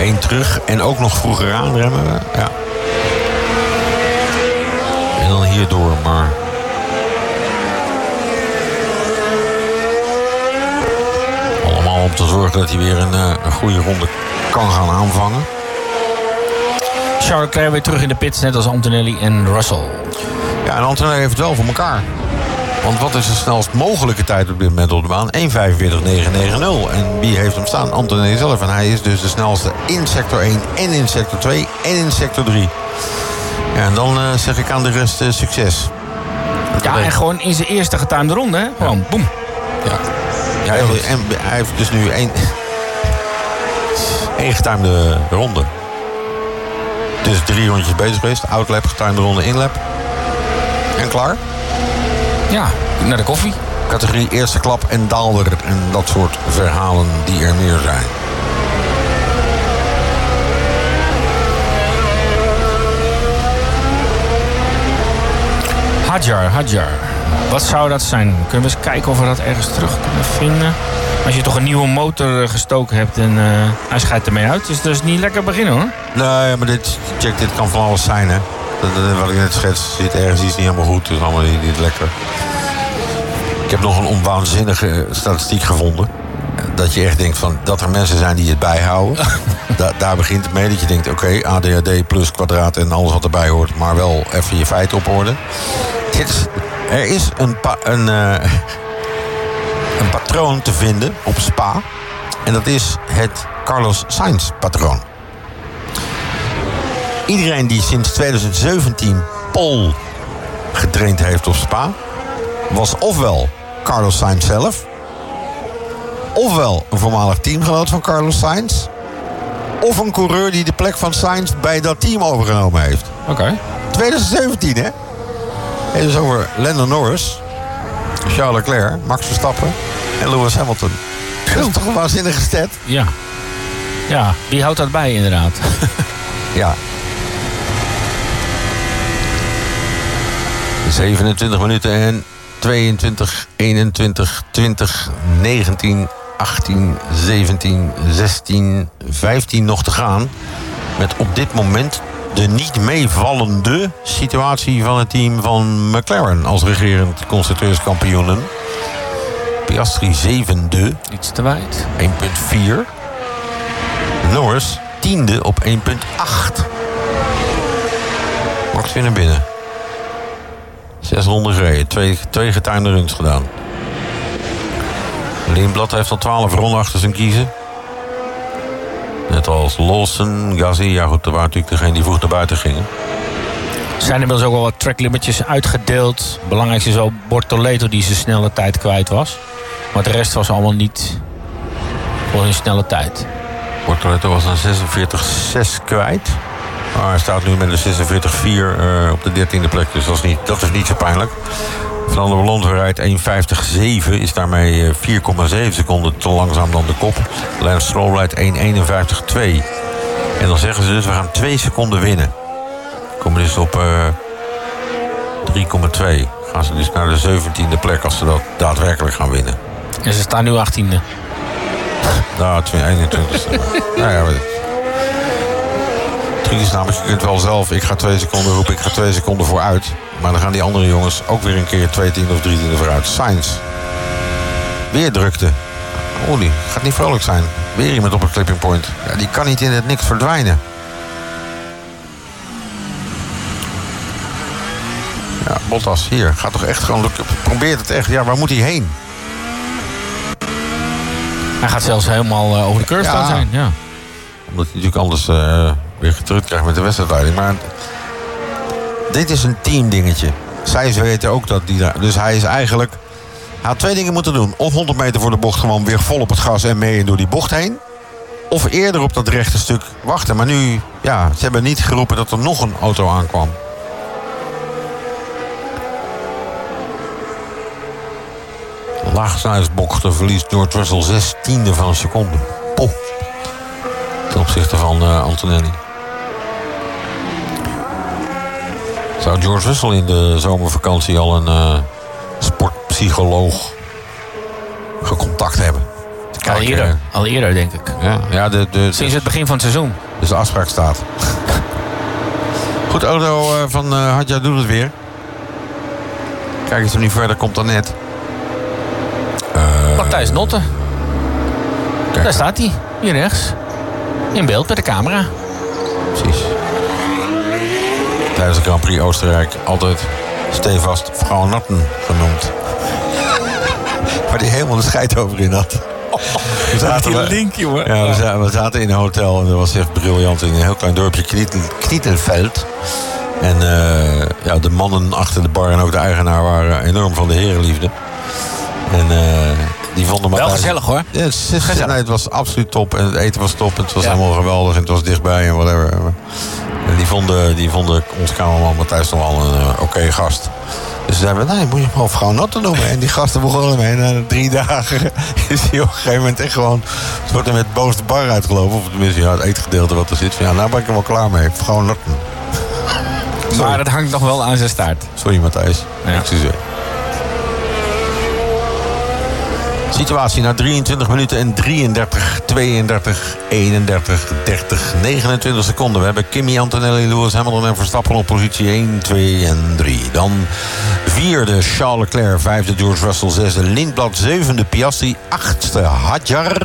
1 terug en ook nog vroeger aanremmen. Ja. En dan hierdoor, maar... Allemaal om te zorgen dat hij weer een goede ronde kan gaan aanvangen. Charles Leclerc weer terug in de pits, net als Antonelli en Russell. Ja, en Antonelli heeft het wel voor elkaar. Want wat is de snelst mogelijke tijd op dit moment op de baan? 1:45.990. En wie heeft hem staan? Antonelli zelf. En hij is dus de snelste in sector 1 en in sector 2 en in sector 3. Ja, en dan zeg ik aan de rest succes. Ja, en gewoon in zijn eerste getimede ronde, hè? Gewoon, boem. Ja, en hij heeft dus nu één getimede ronde. Dus 3 rondjes bezig geweest. Outlap, getimede ronde, inlap. En klaar. Ja, naar de koffie. Categorie eerste klap en daalder. En dat soort verhalen die er meer zijn. Hadjar. Wat zou dat zijn? Kunnen we eens kijken of we dat ergens terug kunnen vinden? Als je toch een nieuwe motor gestoken hebt en hij scheidt ermee uit. Dus dat is niet lekker beginnen, hoor. Nee, maar dit kan van alles zijn, hè. Wat ik net schets, zit ergens iets niet helemaal goed. Dus allemaal niet lekker. Ik heb nog een onwaanzinnige statistiek gevonden. Dat je echt denkt van dat er mensen zijn die het bijhouden. Daar begint het mee. Dat je denkt, oké, ADHD plus kwadraat en alles wat erbij hoort. Maar wel even je feiten op orde. Er is een patroon te vinden op Spa. En dat is het Carlos Sainz patroon. Iedereen die sinds 2017 pole getraind heeft op Spa... was ofwel Carlos Sainz zelf... ofwel een voormalig teamgenoot van Carlos Sainz... of een coureur die de plek van Sainz bij dat team overgenomen heeft. Oké. 2017, hè? Het is over Lando Norris, Charles Leclerc, Max Verstappen en Lewis Hamilton. Dat is toch een waanzinnige stat? Ja. Ja, wie houdt dat bij, inderdaad? Ja. 27 minuten en 22, 21, 20, 19, 18, 17, 16, 15 nog te gaan. Met op dit moment de niet meevallende situatie van het team van McLaren als regerend constructeurskampioenen. Piastri 7e. Iets te wijd. 1,4. Norris 10e op 1,8. Max weer naar binnen. 6 ronden gereden. 2 getimede runs gedaan. Lindblad heeft al 12 ronden achter zijn kiezen. Net als Lawson, Gasly. Ja goed, dat waren natuurlijk degenen die vroeg naar buiten gingen. Er zijn inmiddels ook wel wat tracklimmetjes uitgedeeld. Belangrijkste is wel Bortoleto die zijn snelle tijd kwijt was. Maar de rest was allemaal niet voor hun snelle tijd. Bortoleto was dan 46,6 kwijt. Maar hij staat nu met een 46,4 op de 13e plek. Dus dat is niet zo pijnlijk. Fernando Alonso rijdt 1,50,7. Is daarmee 4,7 seconden te langzaam dan de kop. Lance Stroll rijdt 1,51,2. En dan zeggen ze dus, we gaan 2 seconden winnen. Komen dus op 3,2. Gaan ze dus naar de 17e plek als ze dat daadwerkelijk gaan winnen. En ze staan nu 18e. Nou, 21e. Nou ja, het is namelijk, je kunt wel zelf, ik ga 2 seconden roepen, ik ga 2 seconden vooruit. Maar dan gaan die andere jongens ook weer een keer 2 tienden of 3 tienden vooruit. Sainz. Weer drukte. Oh, die gaat niet vrolijk zijn. Weer iemand op een clipping point. Ja, die kan niet in het niks verdwijnen. Ja, Bottas, hier. Gaat toch echt gewoon lukken. Probeert het echt. Ja, waar moet hij heen? Hij gaat zelfs helemaal over de curve staan zijn. Ja. Omdat hij natuurlijk anders weer getrukt krijgt met de wedstrijdleiding. Maar dit is een teamdingetje. Zij weten ook dat die daar... Dus hij is eigenlijk... Hij had 2 dingen moeten doen. Of 100 meter voor de bocht gewoon weer vol op het gas en mee door die bocht heen. Of eerder op dat rechte stuk wachten. Maar nu, ja, ze hebben niet geroepen dat er nog een auto aankwam. Laag snelheidsbochten verliest George Russell 16e van een seconde. Poh. Ten opzichte van Antonelli. Zou George Russell in de zomervakantie al een sportpsycholoog gecontact hebben? Al eerder, denk ik. Ja, sinds het begin van het seizoen. Dus de afspraak staat. Goed, auto van Hadjar doet het weer. Kijk eens hoe niet verder komt dan net. Matthijs Notte. Daar staat hij. Hier rechts. In beeld met de camera. Precies. Tijdens de Grand Prix Oostenrijk altijd stevast Vrouw Natten genoemd. Waar die helemaal de scheid over in had. We zaten in een hotel en dat was echt briljant. In een heel klein dorpje, Knietenveld. En de mannen achter de bar en ook de eigenaar waren enorm van de herenliefde. En die vonden wel gezellig hoor. Ja, het was absoluut top. En het eten was top. En het was helemaal geweldig. En het was dichtbij en whatever. En die vonden ons kamerman Matthijs nog wel een oké gast. Dus zeiden we, nee, moet je maar Vrouw Natten noemen. En die gasten begonnen mee. En na 3 dagen is hij op een gegeven moment echt gewoon... Het wordt er met boos de bar uitgelopen. Of tenminste, het eetgedeelte wat er zit. Van, nou ben ik er wel klaar mee. Vrouw Natten. Maar het hangt nog wel aan zijn staart. Sorry Matthijs. Ja. Excuseer. Situatie na 23 minuten en 33, 32, 31, 30, 29 seconden. We hebben Kimi Antonelli, Lewis Hamilton en Verstappen op positie 1, 2 en 3. Dan 4e Charles Leclerc, 5e George Russell, 6e Lindblad, 7e Piastri, 8e Hadjar,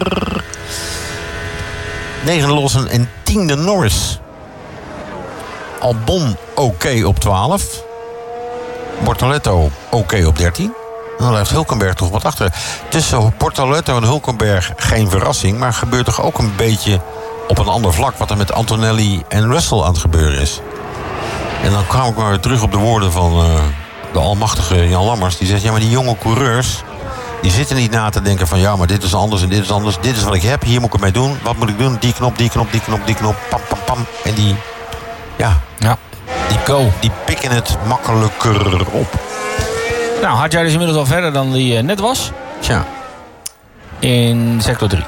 9e Lawson en 10e Norris. Albon oké op 12. Bortoletto oké op 13. En dan blijft Hulkenberg toch wat achter. Tussen Bortoletto en Hulkenberg geen verrassing. Maar gebeurt toch ook een beetje op een ander vlak... wat er met Antonelli en Russell aan het gebeuren is. En dan kwam ik maar weer terug op de woorden van de almachtige Jan Lammers. Die zegt, ja, maar die jonge coureurs... die zitten niet na te denken van... ja, maar dit is anders en dit is anders. Dit is wat ik heb, hier moet ik ermee doen. Wat moet ik doen? Die knop, die knop, die knop, die knop. Pam, pam, pam. En die... Ja. Die pikken het makkelijker op. Nou, Hadjar is inmiddels al verder dan die net was. Tja. In sector 3.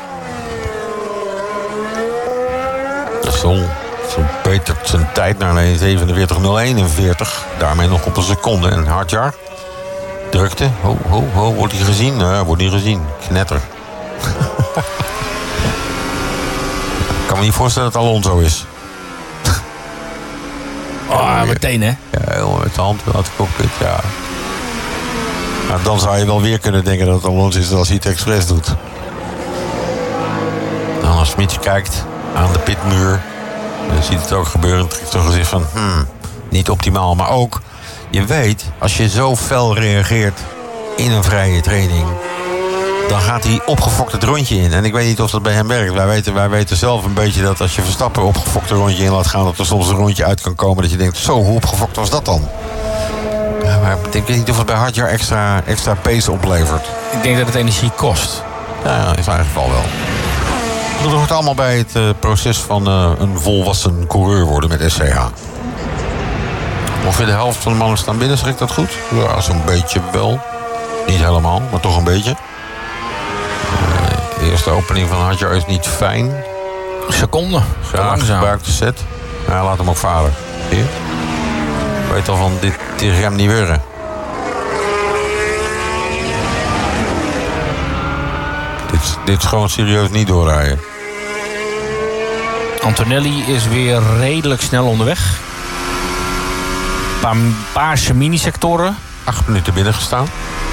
Russell verbetert zijn tijd naar 47.041. Daarmee nog op een seconde. En Hadjar drukte. Wordt hij gezien? Nee, wordt niet gezien. Knetter. Ik kan me niet voorstellen dat Alonso is. Meteen hè? Ja, jongen, met de hand uit de cockpit, ja. Nou, dan zou je wel weer kunnen denken dat het Alonso is als hij het expres doet. En als Smit kijkt aan de pitmuur, dan ziet het ook gebeuren. Trekt zo'n gezicht van, niet optimaal. Maar ook, je weet, als je zo fel reageert in een vrije training, dan gaat hij opgefokt het rondje in. En ik weet niet of dat bij hem werkt. Wij weten zelf een beetje dat als je Verstappen opgefokt een rondje in laat gaan, dat er soms een rondje uit kan komen dat je denkt, zo, hoe opgefokt was dat dan? Ja, maar ik weet niet of het bij Hadjar extra pace oplevert. Ik denk dat het energie kost. Ja, in zijn geval wel. Dat hoort allemaal bij het proces van een volwassen coureur worden met SCH. Ongeveer de helft van de mannen staan binnen, zeg ik dat goed? Ja, zo'n beetje wel. Niet helemaal, maar toch een beetje. De eerste opening van Hadjar is niet fijn. Seconde. Graag gebruikte set. Ja, laat hem ook varen. Hier. Ik weet al van, dit gaat hem niet worden. Dit is gewoon serieus niet doorrijden. Antonelli is weer redelijk snel onderweg. Een paar paarse minisectoren. 8 minuten binnengestaan.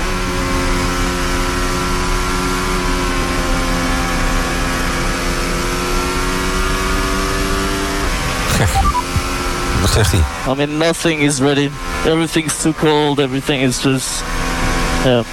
Wat zegt hij? I mean, nothing is ready. Everything's too cold. Everything is just... Yeah.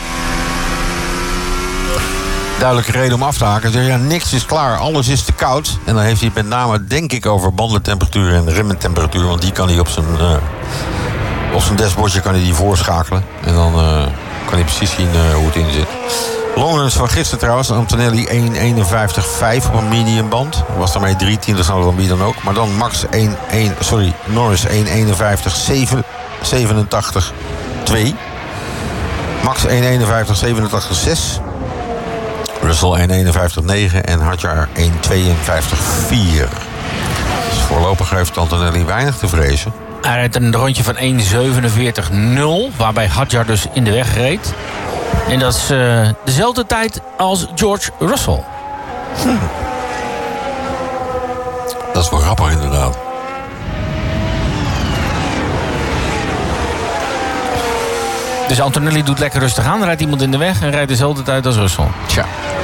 Duidelijke reden om af te haken. Zeg, ja, niks is klaar, alles is te koud. En dan heeft hij met name, denk ik, over bandentemperatuur en remmentemperatuur. Want die kan hij op zijn dashboardje kan hij die voorschakelen. En dan kan hij precies zien hoe het in zit. Longruns van gisteren trouwens, Antonelli 1.51.5 op een mediumband. Was daarmee 3 tienden sneller dan wie dan ook. Maar dan Max Norris 1.51.87. Max 1.51.87.6. Russell 1.51.9 en Hadjar 1.52.4. Dus voorlopig heeft Antonelli weinig te vrezen. Hij rijdt een rondje van 1.47.0, waarbij Hadjar dus in de weg reed. En dat is dezelfde tijd als George Russell. Dat is wel grappig inderdaad. Dus Antonelli doet lekker rustig aan. Rijdt iemand in de weg en rijdt dezelfde tijd als Russell. Tja.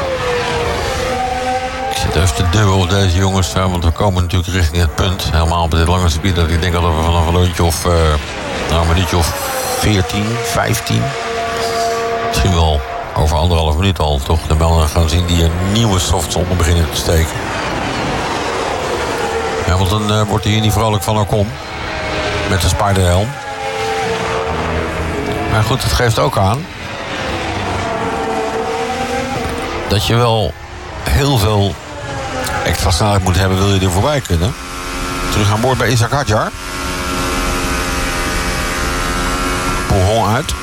Ik zit even te duwen op deze jongens. Want we komen natuurlijk richting het punt. Helemaal op dit lange gebied. Dat ik denk dat we vanaf een minuutje of 14, 15. Misschien wel over 1,5 minuut al toch. De mannen gaan zien die een nieuwe softzone beginnen te steken. Ja, want dan wordt hij hier niet vrolijk van Ocon. Met de Spiderhelm. Maar goed, het geeft ook aan dat je wel heel veel extra snelheid moet hebben, wil je er voorbij kunnen. Terug aan boord bij Isack Hadjar. Pouhon uit.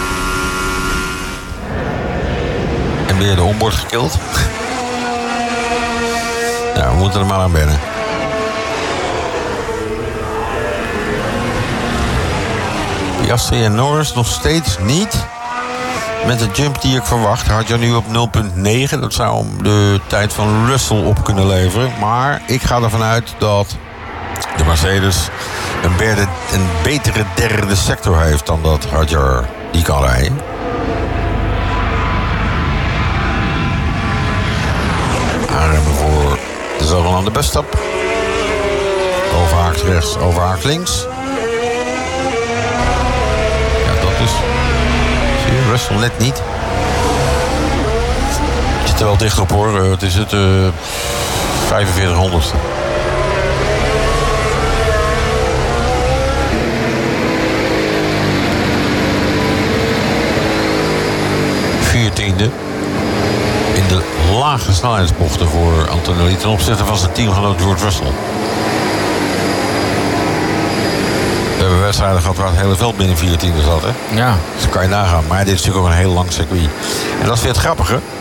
En weer de onboard gekild. Nou, we moeten er maar aan wennen. Piastri en Norris nog steeds niet met de jump die ik verwacht. Had je nu op 0,9. Dat zou hem de tijd van Russell op kunnen leveren. Maar ik ga ervan uit dat de Mercedes een betere derde sector heeft dan dat Hadjar die kan rijden. Aanremmen voor de zogenaamde busstop. Overhaakt rechts, overhaakt links. Dus, zie je, Russell net niet. Ik zit er wel dicht op hoor. Het is het 4500ste. Viertiende. In de lage snelheidsbochten voor Antonelli ten opzichte van zijn teamgenoot George Russell. We hebben wedstrijden gehad waar het hele veld binnen 14e zat, hè? Ja. Dus kan je nagaan. Maar dit is natuurlijk ook een heel lang circuit. En dat is weer het grappige.